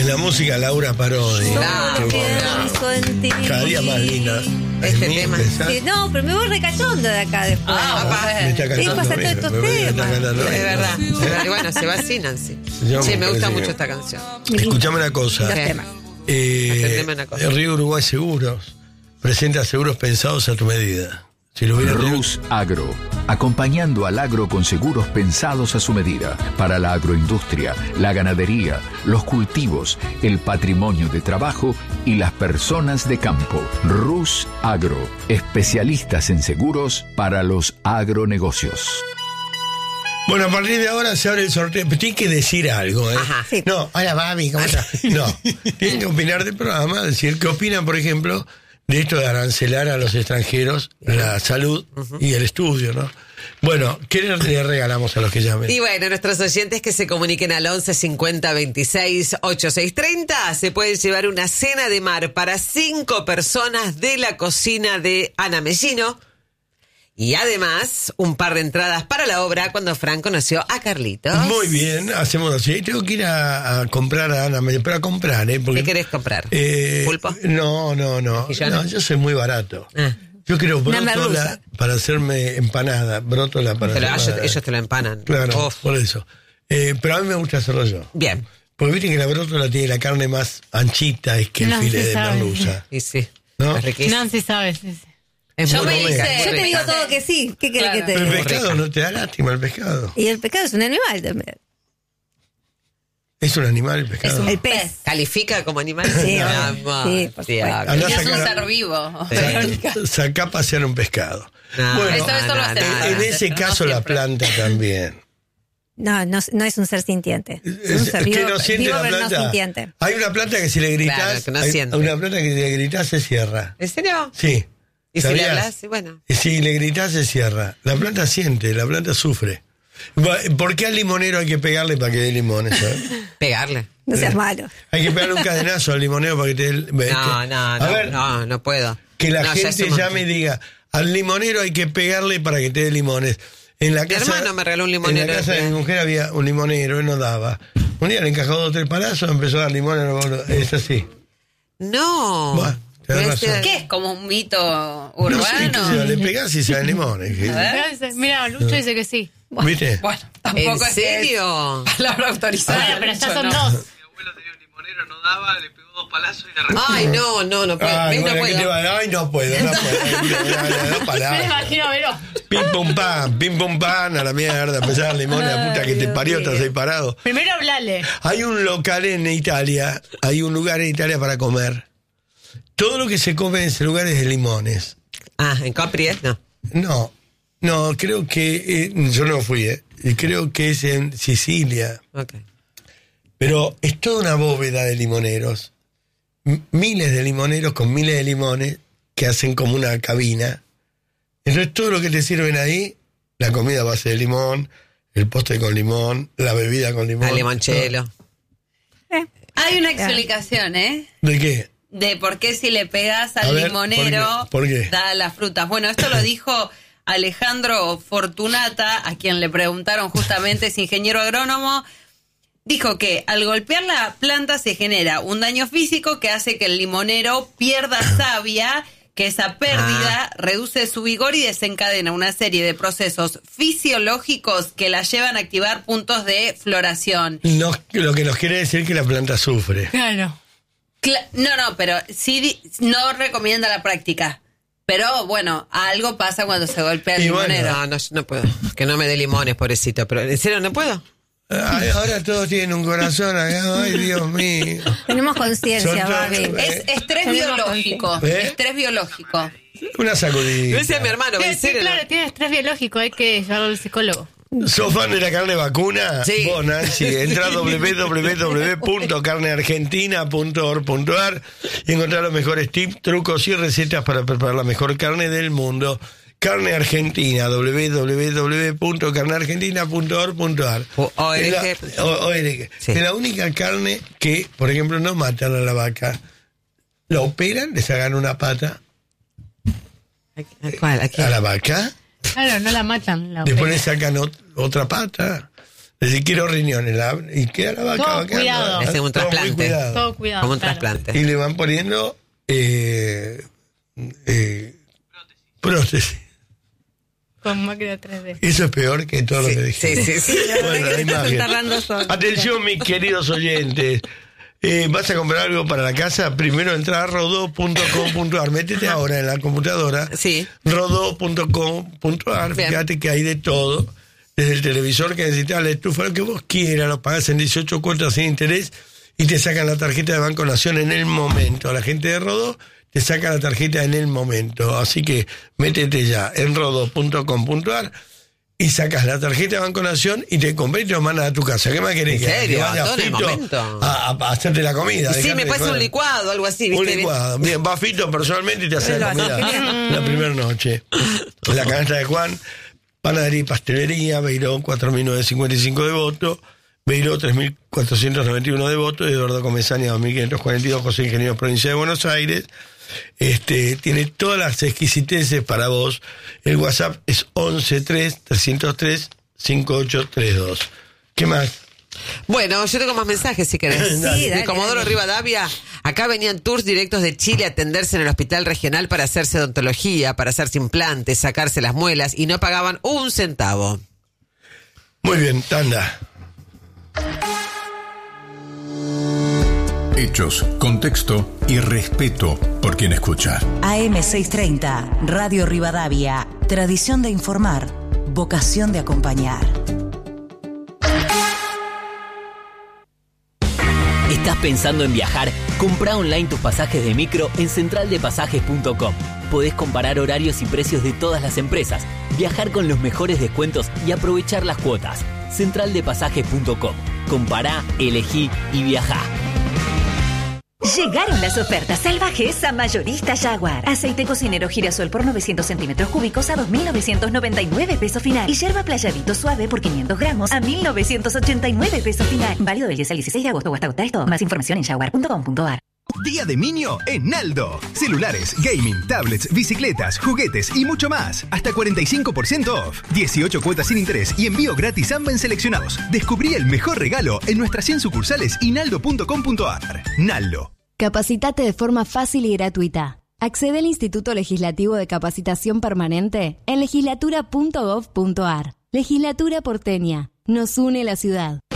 la música Laura Parodi. Solo pienso en ti. Cada día más linda. Este tema. Sí, no, pero me voy recachondo de acá después. Me está Sí, cantando pasa a mí, todos estos me está temas. cantando a mí. Es verdad. Y bueno, se va así, Nancy. Yo Sí, me me gusta parece mucho que- esta canción. Escuchame una cosa. Los ¿Qué? temas. Atendeme una cosa. El Río Uruguay Seguros presenta seguros pensados a tu medida. Si lo hubiera Rus Agro, acompañando al agro con seguros pensados a su medida, para la agroindustria, la ganadería, los cultivos, el patrimonio de trabajo y las personas de campo. Rus Agro, especialistas en seguros para los agronegocios. Bueno, a partir de ahora se abre el sorteo. Pero tiene que decir algo, ¿eh? Ajá. Sí. No, hola, mami, ¿cómo estás? No, tienen que opinar del programa, decir qué opinan, por ejemplo, de esto de arancelar a los extranjeros la salud y el estudio, ¿no? Bueno, ¿qué le regalamos a los que llamen? Y bueno, nuestros oyentes que se comuniquen al 11 50 26 86 30 se pueden llevar una cena de mar para 5 personas de la cocina de Ana Mellino. Y además, un par de entradas para la obra cuando Fran conoció a Carlitos. Muy bien, hacemos así. Tengo que ir a comprar a Ana, pero a comprar, porque, ¿Qué querés comprar? ¿Pulpo? No. ¿Mejillones? No, yo soy muy barato. Ah. Yo quiero Una brótola merluza. para hacerme empanada. Brótola para Pero hacerme- ellos te lo empanan. Claro, Uf. por eso. Pero a mí me gusta hacerlo yo. Bien. Porque viste que la brótola tiene la carne más anchita, es que el No, filete sí de sabe. merluza. Y sí. ¿No? Es riquísimo. Nancy sabe, sí, sí. Es Yo muy me rica, hice- muy Yo te rica. digo todo que sí. ¿Qué querés Claro. que te Pero el diga? pescado no te da lástima, el pescado. Y el pescado es un animal también. Es un animal el pescado. El pez. ¿Califica como animal? Sí, Vamos, sí, por sí, supuesto. Andá a Es un sacar- ser vivo. Sacá a pasear un pescado. No, Bueno, Eso lo hacemos. en ese pero no caso la siempre. planta también. No es un ser sintiente. Es un ser que vivo, no siente vivo la pero planta. no sintiente. Hay una planta que si le gritas, Claro, que no hay siente. una planta que si le gritas se cierra. ¿En serio? Sí. ¿Y si le ¿Sabías? hablas? Sí, bueno. Y si le gritas se cierra. La planta siente, la planta sufre. ¿Por qué al limonero hay que pegarle para que dé limones? ¿Sabes? Pegarle. No seas malo. Hay que pegarle un cadenazo al limonero para que te dé... A ver, no puedo. que la No, ya gente es un llame y diga, al limonero hay que pegarle para que te dé limones. En la Mi casa, hermano me regaló un limonero. En la casa de mi mujer había un limonero, él no daba. Un día le encajó 2 o 3 palazos, empezó a dar limones, es así. No. Bueno, tenés Pero razón. ¿Qué es como un mito No sé, qué sé yo, urbano? le pegás y se dan limones. Mira, Lucho dice que sí. ¿Viste? Bueno, ¿En tampoco es que serio? es palabra autorizada. Bueno, pero ya Lucho, son ¿no? dos. Mi abuelo tenía un limonero, no daba, le pegó 2 palazos y le Ay, no puedo. Ay, ¿Ves? bueno, No ¿qué te puedo. va? Ay, no puedo. No, Me lo palabras. imagino a Vero. Pim pum pan, a la mierda, empezar a dar limones, la puta que te parió, estás ahí parado. Primero hablale. Hay un local en Italia, hay un lugar en Italia para comer. Todo lo que se come en ese lugar es de limones. Ah, ¿en Capri es? No. No, creo que... yo no fui, y creo que es en Sicilia. Ok. Pero es toda una bóveda de limoneros. Miles de limoneros con miles de limones que hacen como una cabina. Entonces todo lo que te sirven ahí, la comida a base de limón, el postre con limón, la bebida con limón. Al limonchelo. Hay una explicación, ¿eh? ¿De qué? De por qué si le pegas A al ver, limonero ¿por qué? da las frutas. Bueno, esto lo dijo Alejandro Fortunata, a quien le preguntaron justamente, es ingeniero agrónomo. Dijo que al golpear la planta se genera un daño físico que hace que el limonero pierda savia, que esa pérdida reduce su vigor y desencadena una serie de procesos fisiológicos que la llevan a activar puntos de floración. Lo que nos quiere decir que la planta sufre. Claro. No, pero sí no recomienda la práctica. Pero bueno, algo pasa cuando se golpea el Y bueno, limonero. No puedo. Que no me dé limones, pobrecito. Pero en serio no puedo. Ay, ahora todos tienen un corazón acá. Ay, Dios mío. Tenemos conciencia, Son Babi. todos- Es estrés biológico. ¿Eh? Estrés biológico. Una sacudida. Lo decía mi hermano, en Sí, serio. claro, tiene estrés biológico, hay que llevarlo al psicólogo. ¿Sos fan de la carne vacuna? Sí. Vos, Nancy, entra a www.carneargentina.org.ar y encontrar los mejores tips, trucos y recetas para preparar la mejor carne del mundo. Carne Argentina, www.carneargentina.org.ar. ORG. Sí. Es la única carne que, por ejemplo, no matan a la vaca. La operan, le sacan una pata ¿Cuál? Aquí. a la vaca, Claro, no la matan. La después le operan. sacan otra pata. Decir, quiero riñones. Y queda la vaca. Todo va quedando, cuidado. Es un todo muy trasplante. cuidado. Todo cuidado. Como un claro. trasplante. Y le van poniendo prótesis. Con máquina 3D. Eso es peor que todo lo que dije. Sí. Bueno, la imagen. tardando solo. Atención, mis queridos oyentes. ¿Vas a comprar algo para la casa? Primero entra a rodó.com.ar. Métete ahora en la computadora. Sí. Rodó.com.ar. Bien. Fíjate que hay de todo. Desde el televisor que necesitas, la estufa, lo que vos quieras, lo pagás en 18 cuotas sin interés y te sacan la tarjeta de Banco Nación en el momento. La gente de Rodó te saca la tarjeta en el momento. Así que métete ya en rodó.com.ar y sacas la tarjeta de Banco Nación y te compras y te lo mandas a tu casa. ¿Qué más querés? ¿En serio? Que vaya ¿Todo en el Fito momento? a hacerte la comida. Sí, dejate me de parece joder. un licuado, algo así, ¿viste? Un licuado. Bien, va Fito personalmente y te hace la comida la primera noche. La canasta de Juan, panadería y pastelería, Beiró 4.955 de voto, Beiró 3.491 de voto, Eduardo Comesaña 2.542, José Ingeniero, provincia de Buenos Aires. Tiene todas las exquisiteces para vos. El WhatsApp es 11-3-303-5832. ¿Qué más? Bueno, yo tengo más mensajes si querés. Dale. De Comodoro Rivadavia, acá venían tours directos de Chile a atenderse en el hospital regional para hacerse odontología, para hacerse implantes, sacarse las muelas y no pagaban un centavo. Muy bien, tanda. Hechos, contexto y respeto por quien escucha. AM630, Radio Rivadavia. Tradición de informar, vocación de acompañar. ¿Estás pensando en viajar? Comprá online tus pasajes de micro en centraldepasajes.com. Podés comparar horarios y precios de todas las empresas, viajar con los mejores descuentos y aprovechar las cuotas. Centraldepasajes.com. Compará, elegí y viajá. Llegaron las ofertas salvajes a Mayorista Jaguar. Aceite cocinero girasol por 900 centímetros cúbicos a 2.999 pesos final. Y yerba playadito suave por 500 gramos a 1.989 pesos final. Válido del 10 al 16 de agosto o hasta agotar esto. Más información en jaguar.com.ar. Día de Minio en Naldo. Celulares, gaming, tablets, bicicletas, juguetes y mucho más. Hasta 45% off. 18 cuotas sin interés y envío gratis AMBA en seleccionados. Descubrí el mejor regalo en nuestras 100 sucursales y naldo.com.ar. Naldo. Capacitate de forma fácil y gratuita. Accede al Instituto Legislativo de Capacitación Permanente en legislatura.gov.ar. Legislatura porteña. Nos une la ciudad.